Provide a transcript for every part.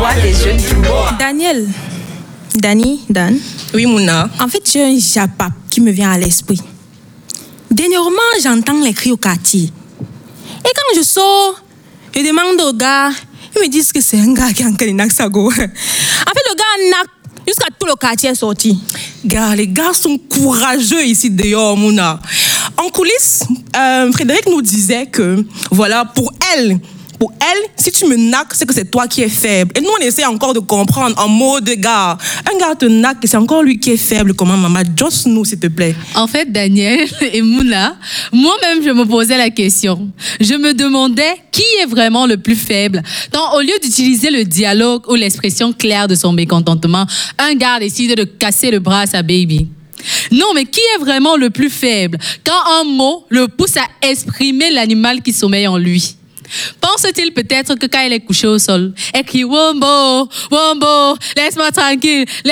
voix des jeunes filles. Daniel, Dan. Oui, Mouna. En fait, j'ai un japap qui me vient à l'esprit. Dernièrement, j'entends les cris au quartier. Et quand je sors, je demande aux gars, ils me disent que c'est un gars qui est en train de knock sa go. En fait, le gars knock jusqu'à tout le quartier est sorti. Gars, les gars sont courageux ici dehors, Mouna. En coulisses, Frédéric nous disait que, voilà, pour elle, si tu me naques, c'est que c'est toi qui es faible. Et nous, on essaie encore de comprendre en mode gars. Un gars te naque, c'est encore lui qui est faible. Comment, maman? Josse-nous, s'il te plaît. En fait, Daniel et Mouna, moi-même, je me posais la question. Je me demandais qui est vraiment le plus faible. Donc, au lieu d'utiliser le dialogue ou l'expression claire de son mécontentement, un gars décide de casser le bras à sa baby. Non, mais qui est vraiment le plus faible quand un mot le pousse à exprimer l'animal qui sommeille en lui? Pense-t-il peut-être que quand elle est couchée au sol, elle crie « Wombo, Wombo, laisse-moi tranquille »,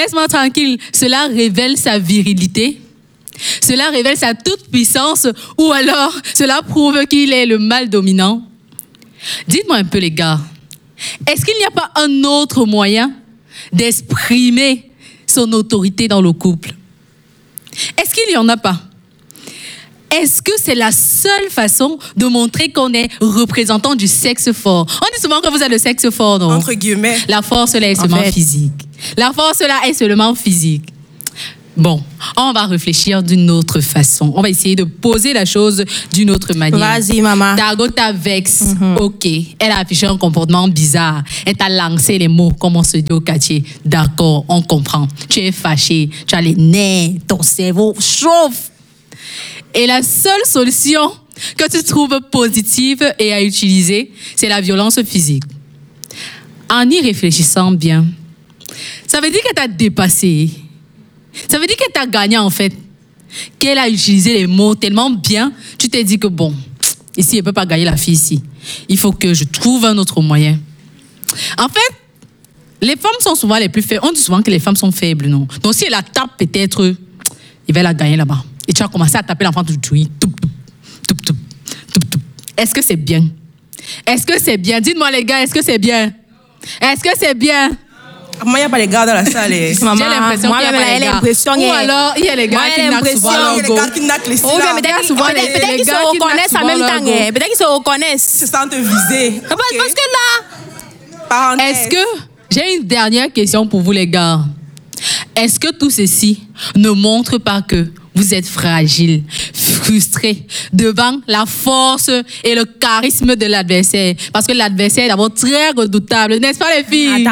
cela révèle sa virilité? Cela révèle sa toute-puissance ou alors cela prouve qu'il est le mâle dominant? Dites-moi un peu les gars, est-ce qu'il n'y a pas un autre moyen d'exprimer son autorité dans le couple? Est-ce qu'il n'y en a pas? Est-ce que c'est la seule façon de montrer qu'on est représentant du sexe fort? On dit souvent que vous êtes le sexe fort, non? Entre guillemets. La force là est seulement physique. La force là est seulement physique. Bon, on va réfléchir d'une autre façon. On va essayer de poser la chose d'une autre manière. Vas-y, maman. Dago t'a vexe. Ok. Elle a affiché un comportement bizarre. Elle t'a lancé les mots, comme on se dit au quartier. D'accord, on comprend. Tu es fâché. Tu as les nerfs. Ton cerveau chauffe. Et la seule solution que tu trouves positive et à utiliser, c'est la violence physique. En y réfléchissant bien, ça veut dire qu'elle t'a dépassé. Ça veut dire qu'elle t'a gagné en fait. Qu'elle a utilisé les mots tellement bien, tu t'es dit que bon, ici, elle ne peut pas gagner la fille ici. Il faut que je trouve un autre moyen. En fait, les femmes sont souvent les plus faibles. On dit souvent que les femmes sont faibles, non? Donc si elle la tape, peut-être, il va la gagner là-bas. Et tu vas commencer à taper l'enfant tout de suite. Est-ce que c'est bien? Est-ce que c'est bien? Dites-moi les gars, est-ce que c'est bien? Est-ce que c'est bien? Moi, il n'y a pas les gars dans la salle. Maman, j'ai l'impression qu'il y a pas les gars. Ou alors, il y a les gars qui knockent souvent leur go. Peut-être qu'ils se reconnaissent en même temps. Peut-être qu'ils se reconnaissent. Ils se sentent visés. Parce que là... Est-ce que... J'ai une dernière question pour vous les gars. Est-ce que tout ceci ne montre pas que vous êtes fragile, frustré devant la force et le charisme de l'adversaire? Parce que l'adversaire est d'abord très redoutable, n'est-ce pas les filles?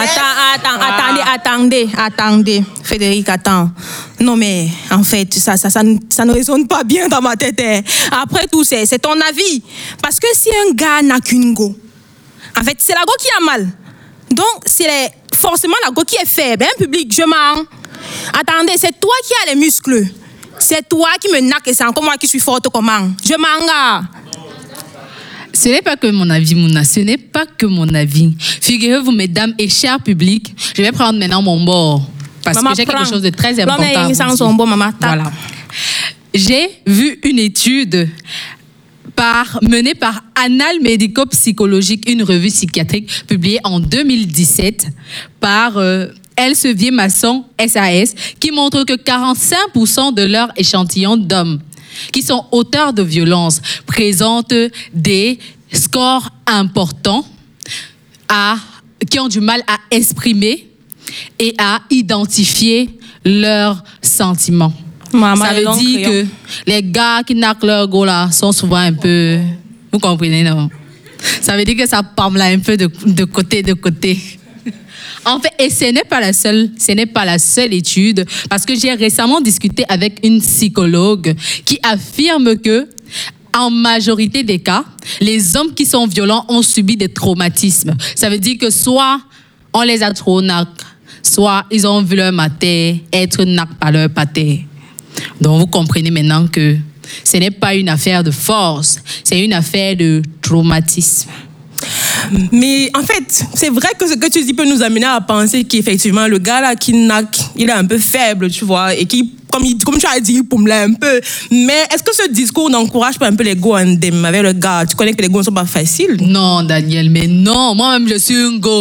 Attendez. Frédéric, attends. Non mais, en fait, ça ne résonne pas bien dans ma tête. Après tout, c'est ton avis. Parce que si un gars n'a qu'une go, en fait, c'est la go qui a mal. Donc, c'est forcément la go qui est faible. Hein, public, je mens. Attendez, c'est toi qui as les muscles. C'est toi qui me naque et c'est encore moi qui suis forte comment? Je manga. Ce n'est pas que mon avis, Mouna. Ce n'est pas que mon avis. Figurez-vous, mesdames et chers publics, je vais prendre maintenant mon bord. Parce que j'ai quelque chose de très important à vous dire. Voilà. J'ai vu une étude menée par Annales médico-psychologiques, une revue psychiatrique publiée en 2017 par Elsevier Masson SAS, qui montre que 45% de leur échantillon d'hommes qui sont auteurs de violences présentent des scores importants qui ont du mal à exprimer et à identifier leurs sentiments. Ça veut dire que les gars qui naquent leur go là sont souvent un peu... Vous comprenez, non? Ça veut dire que ça parle là un peu de côté. En fait, et ce n'est pas la seule étude, parce que j'ai récemment discuté avec une psychologue qui affirme que, en majorité des cas, les hommes qui sont violents ont subi des traumatismes. Ça veut dire que soit on les a trop nac, soit ils ont vu leur mater être nac par leur pater. Donc vous comprenez maintenant que ce n'est pas une affaire de force, c'est une affaire de traumatisme. Mais en fait, c'est vrai que ce que tu dis peut nous amener à penser qu'effectivement, le gars là qui naque, il est un peu faible, tu vois, et qui, comme tu as dit, il pomme là un peu. Mais est-ce que ce discours n'encourage pas un peu les go avec le gars? Tu connais que les go ne sont pas faciles? Non, Daniel, mais non. Moi-même, je suis un go.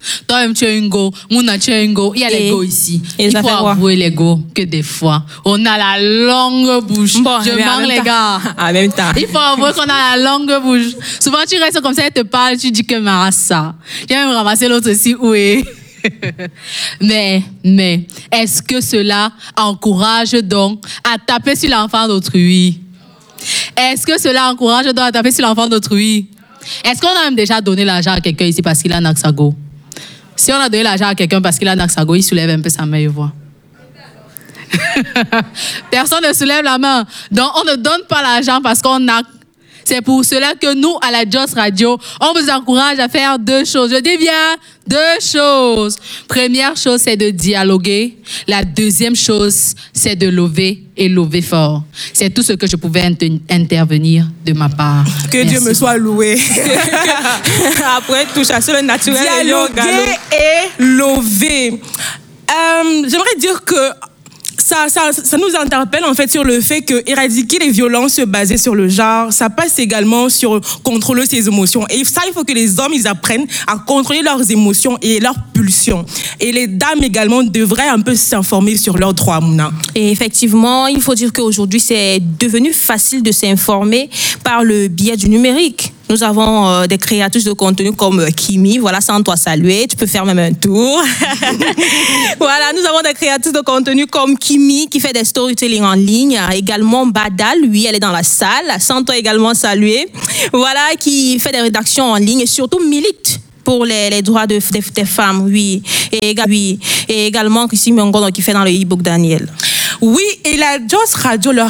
Toi-même, tu es une go. Mouna, tu es une go. Il y a les go ici. Il faut avouer les go que des fois, on a la longue bouche. Bon, je manque les gars. En même temps. Il faut avouer qu'on a la longue bouche. Souvent, tu restes comme ça, elle te parle, tu dis que ça. J'ai même ramassé l'autre aussi. Oui. Mais, est-ce que cela encourage donc à taper sur l'enfant d'autrui? Est-ce que cela encourage donc à taper sur l'enfant d'autrui? Est-ce qu'on a même déjà donné l'argent à quelqu'un ici parce qu'il a un Naxago? Si on a donné l'argent à quelqu'un parce qu'il a un Naxago, il soulève un peu sa main et voit. Personne ne soulève la main. Donc, on ne donne pas l'argent parce qu'on a. C'est pour cela que nous, à la Joss Radio, on vous encourage à faire 2 choses. Je dis bien 2 choses. Première chose, c'est de dialoguer. La deuxième chose, c'est de lever et lever fort. C'est tout ce que je pouvais intervenir de ma part. Que Merci. Dieu me soit loué. Après, touche à le naturel. Dialoguer et lever. J'aimerais dire que ça nous interpelle en fait sur le fait que éradiquer les violences basées sur le genre, ça passe également sur contrôler ses émotions. Et ça, il faut que les hommes, ils apprennent à contrôler leurs émotions et leurs pulsions. Et les dames également devraient un peu s'informer sur leurs droits, Mouna. Et effectivement, il faut dire qu'aujourd'hui, c'est devenu facile de s'informer par le biais du numérique. Nous avons des créatrices de contenu comme Kimi, voilà, sans toi saluer, tu peux faire même un tour. Voilà, nous avons des créatrices de contenu comme Kimi qui fait des storytelling en ligne, également Badal, lui, elle est dans la salle, sans toi également saluer. Voilà, qui fait des rédactions en ligne et surtout milite pour les droits des femmes, oui. Et également Christine Miongono qui fait dans le e-book Daniel. Oui, et la Joss Radio leur